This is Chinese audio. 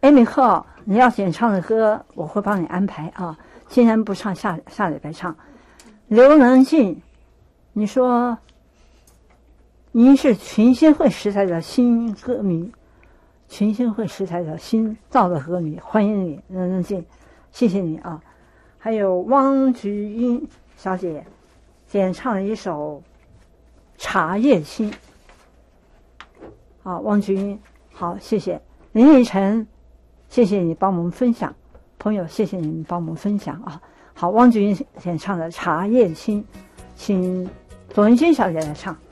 Amy 贺，你要演唱的歌我会帮你安排啊，今天不唱，下礼拜唱。刘能进，你说您是群星会时代的新歌迷，群星会时代的新造的歌迷，欢迎你，刘能进，谢谢你啊。还有汪菊英小姐演唱了一首《茶叶青》，好，汪菊英，好，谢谢。林奕晨，谢谢你帮我们分享，朋友，谢谢你们帮我们分享啊。好，汪菊英演唱的《茶叶青》，请左文君小姐来唱。